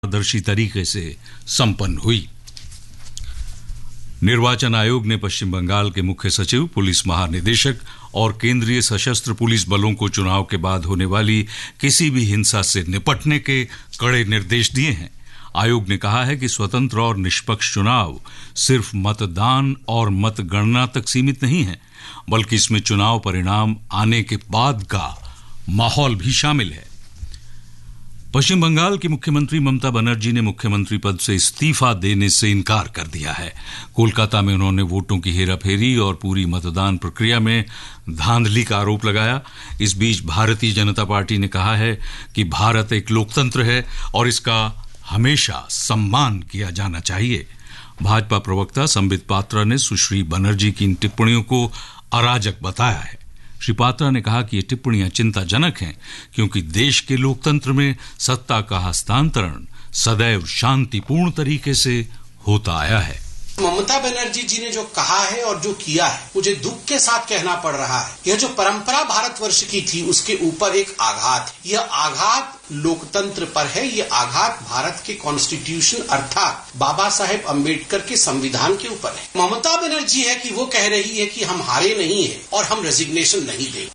पारदर्शी तरीके से संपन्न हुई। निर्वाचन आयोग ने पश्चिम बंगाल के मुख्य सचिव, पुलिस महानिदेशक और केंद्रीय सशस्त्र पुलिस बलों को चुनाव के बाद होने वाली किसी भी हिंसा से निपटने के कड़े निर्देश दिए हैं। आयोग ने कहा है कि स्वतंत्र और निष्पक्ष चुनाव सिर्फ मतदान और मतगणना तक सीमित नहीं है, बल्कि इसमें चुनाव परिणाम आने के बाद का माहौल भी शामिल है। पश्चिम बंगाल की मुख्यमंत्री ममता बनर्जी ने मुख्यमंत्री पद से इस्तीफा देने से इनकार कर दिया है। कोलकाता में उन्होंने वोटों की हेराफेरी और पूरी मतदान प्रक्रिया में धांधली का आरोप लगाया। इस बीच भारतीय जनता पार्टी ने कहा है कि भारत एक लोकतंत्र है और इसका हमेशा सम्मान किया जाना चाहिए। भाजपा प्रवक्ता संबित पात्रा ने सुश्री बनर्जी की इन टिप्पणियों को अराजक बताया है। श्री पात्रा ने कहा कि ये टिप्पणियां चिंताजनक हैं, क्योंकि देश के लोकतंत्र में सत्ता का हस्तांतरण सदैव शांतिपूर्ण तरीके से होता आया है। ममता बनर्जी जी ने जो कहा है और जो किया है, मुझे दुख के साथ कहना पड़ रहा है। यह जो परंपरा भारतवर्ष की थी, उसके ऊपर एक आघात है। यह आघात लोकतंत्र पर है। यह आघात भारत के कॉन्स्टिट्यूशन अर्थात बाबा साहेब अम्बेडकर के संविधान के ऊपर है। ममता बनर्जी है कि वो कह रही है कि हम हारे नहीं है और हम रेजिग्नेशन नहीं देंगे।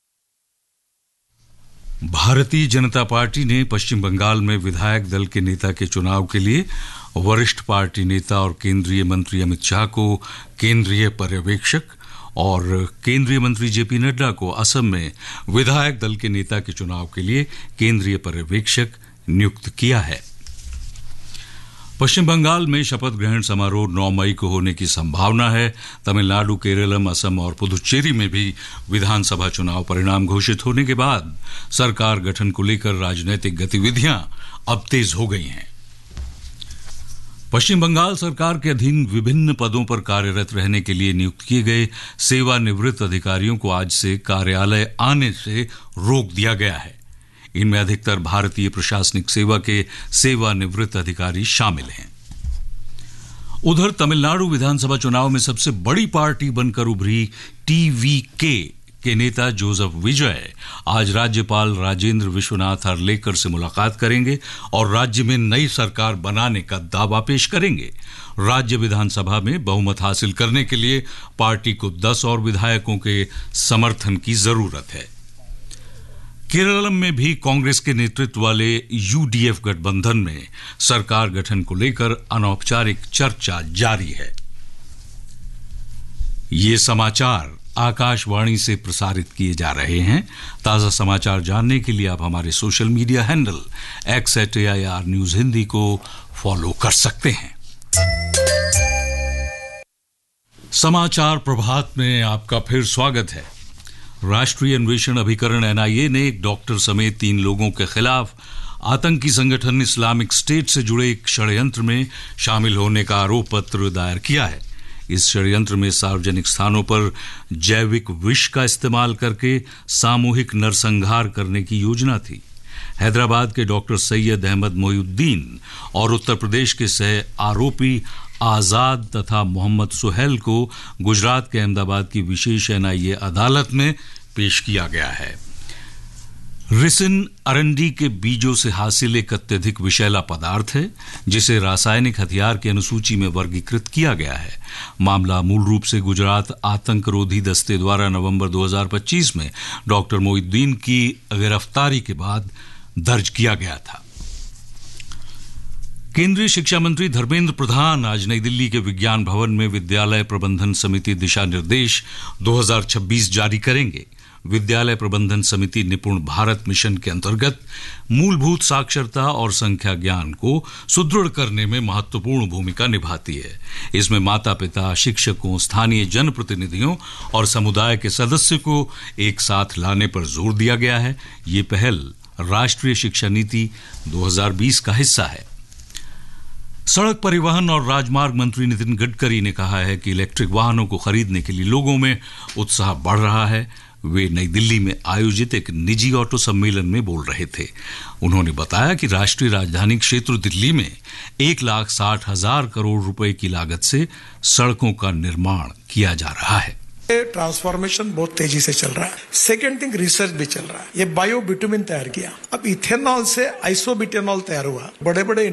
भारतीय जनता पार्टी ने पश्चिम बंगाल में विधायक दल के नेता के चुनाव के लिए वरिष्ठ पार्टी नेता और केंद्रीय मंत्री अमित शाह को केंद्रीय पर्यवेक्षक और केंद्रीय मंत्री जेपी नड्डा को असम में विधायक दल के नेता के चुनाव के लिए केंद्रीय पर्यवेक्षक नियुक्त किया है। पश्चिम बंगाल में शपथ ग्रहण समारोह 9 मई को होने की संभावना है। तमिलनाडु, केरलम, असम और पुदुचेरी में भी विधानसभा चुनाव परिणाम घोषित होने के बाद सरकार गठन को लेकर राजनीतिक गतिविधियां अब तेज हो गई हैं। पश्चिम बंगाल सरकार के अधीन विभिन्न पदों पर कार्यरत रहने के लिए नियुक्त किए गए सेवानिवृत्त अधिकारियों को आज से कार्यालय आने से रोक दिया गया है। इनमें अधिकतर भारतीय प्रशासनिक सेवा के सेवानिवृत्त अधिकारी शामिल हैं। उधर तमिलनाडु विधानसभा चुनाव में सबसे बड़ी पार्टी बनकर उभरी टीवीके के नेता जोसेफ विजय आज राज्यपाल राजेंद्र विश्वनाथ अर्लेकर से मुलाकात करेंगे और राज्य में नई सरकार बनाने का दावा पेश करेंगे। राज्य विधानसभा में बहुमत हासिल करने के लिए पार्टी को 10 और विधायकों के समर्थन की जरूरत है। केरलम में भी कांग्रेस के नेतृत्व वाले यूडीएफ गठबंधन में सरकार गठन को लेकर अनौपचारिक चर्चा जारी है। ये समाचार आकाशवाणी से प्रसारित किए जा रहे हैं। ताजा समाचार जानने के लिए आप हमारे social media handle x@AIR news Hindi को फॉलो कर सकते हैं। समाचार प्रभात में आपका फिर स्वागत है। राष्ट्रीय अन्वेषण अभिकरण NIA ने एक डॉक्टर समेत 3 लोगों के खिलाफ आतंकी संगठन इस्लामिक स्टेट से जुड़े एक षड्यंत्र में शामिल होने का आरोप पत्र दायर किया है। इस षड्यंत्र में सार्वजनिक स्थानों पर जैविक विष का इस्तेमाल करके सामूहिक नरसंहार करने की योजना थी। हैदराबाद के डॉक्टर सैयद अहमद मोइनुद्दीन और उत्तर प्रदेश के सह आरोपी आजाद तथा मोहम्मद सुहेल को गुजरात के अहमदाबाद की विशेष NIA अदालत में पेश किया गया है। रिसिन अरंडी के बीजों से हासिल एक अत्यधिक विषैला पदार्थ है, जिसे रासायनिक हथियार की अनुसूची में वर्गीकृत किया गया है। मामला मूल रूप से गुजरात आतंकरोधी दस्ते द्वारा नवंबर 2025 में डॉक्टर मोइनुद्दीन की गिरफ्तारी के बाद दर्ज किया गया था। केंद्रीय शिक्षा मंत्री धर्मेंद्र प्रधान आज नई दिल्ली के विज्ञान भवन में विद्यालय प्रबंधन समिति दिशा निर्देश 2026 जारी करेंगे। विद्यालय प्रबंधन समिति निपुण भारत मिशन के अंतर्गत मूलभूत साक्षरता और संख्या ज्ञान को सुदृढ़ करने में महत्वपूर्ण भूमिका निभाती है। इसमें माता पिता, शिक्षकों, स्थानीय जनप्रतिनिधियों और समुदाय के सदस्यों को एक साथ लाने पर जोर दिया गया है। ये पहल राष्ट्रीय शिक्षा नीति 2020 का हिस्सा है। सड़क परिवहन और राजमार्ग मंत्री नितिन गडकरी ने कहा है कि इलेक्ट्रिक वाहनों को खरीदने के लिए लोगों में उत्साह बढ़ रहा है। वे नई दिल्ली में आयोजित एक निजी ऑटो सम्मेलन में बोल रहे थे। उन्होंने बताया कि राष्ट्रीय राजधानी क्षेत्र दिल्ली में 1,60,000 करोड़ रुपए की लागत से सड़कों का निर्माण किया जा रहा है। ट्रांसफॉर्मेशन बहुत तेजी से चल रहा है। सेकेंड थिंग, रिसर्च भी चल रहा है। ये बायो बिटुमिन तैयार किया, अब इथेनॉल से आइसोब्यूटेनॉल तैयार हुआ। बड़े बड़े